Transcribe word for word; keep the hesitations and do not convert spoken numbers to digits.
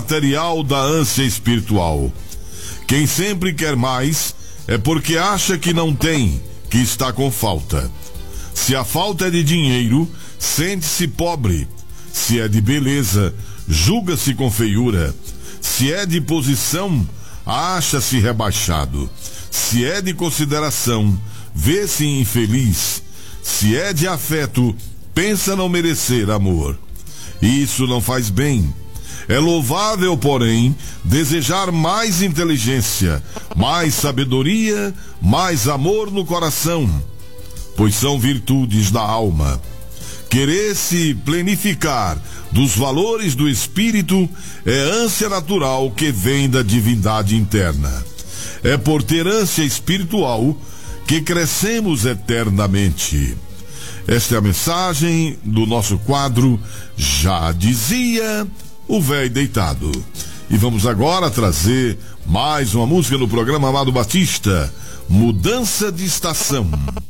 material da ânsia espiritual. Quem sempre quer mais é porque acha que não tem, que está com falta. Se a falta é de dinheiro, sente-se pobre. Se é de beleza, julga-se com feiura. Se é de posição, acha-se rebaixado. Se é de consideração, vê-se infeliz. Se é de afeto, pensa não merecer amor. Isso não faz bem. É louvável, porém, desejar mais inteligência, mais sabedoria, mais amor no coração, pois são virtudes da alma. Querer se plenificar dos valores do espírito é ânsia natural que vem da divindade interna. É por ter ânsia espiritual que crescemos eternamente. Esta é a mensagem do nosso quadro Já Dizia o Véi Deitado. E vamos agora trazer mais uma música no programa Amado Batista, Mudança de Estação.